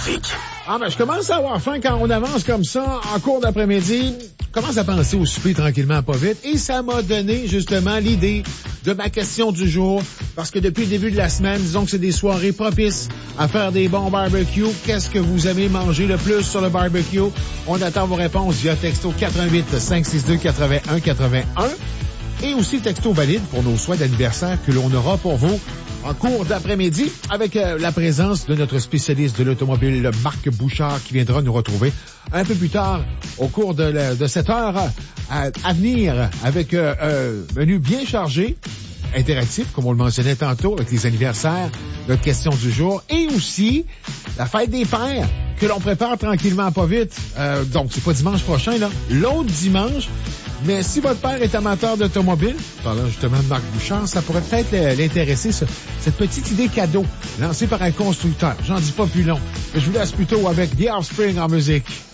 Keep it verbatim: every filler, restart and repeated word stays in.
trafic. Ah ben, je commence à avoir faim quand on avance comme ça en cours d'après-midi. Je commence à penser au souper tranquillement, pas vite. Et ça m'a donné justement l'idée de ma question du jour. Parce que depuis le début de la semaine, disons que c'est des soirées propices à faire des bons barbecues. Qu'est-ce que vous aimez manger le plus sur le barbecue? On attend vos réponses via texto quatre un huit, cinq six deux, quatre un quatre un. Et aussi texto valide pour nos soins d'anniversaire que l'on aura pour vous en cours d'après-midi avec euh, la présence de notre spécialiste de l'automobile, Marc Bouchard, qui viendra nous retrouver un peu plus tard au cours de, la, de cette heure à, à venir avec euh, un menu bien chargé, interactif, comme on le mentionnait tantôt, avec les anniversaires, notre question du jour, et aussi la fête des pères que l'on prépare tranquillement, pas vite. Euh, donc, c'est pas dimanche prochain, là. L'autre dimanche. Mais si votre père est amateur d'automobile, parlant justement de Marc Bouchard, ça pourrait peut-être l'intéresser, ce, cette petite idée cadeau lancée par un constructeur. J'en dis pas plus long. Je vous laisse plutôt avec The Offspring en musique.